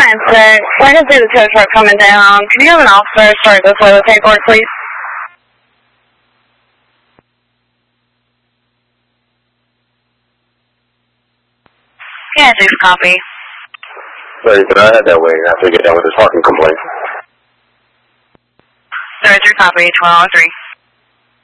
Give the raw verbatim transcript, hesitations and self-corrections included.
nine six, I can see the tow truck coming down. Can you have an officer start this way with paperwork, please? Yeah, six copy. Sorry, but I had that way after I get done with this parking complaint. thirty-three copy, twelve oh three.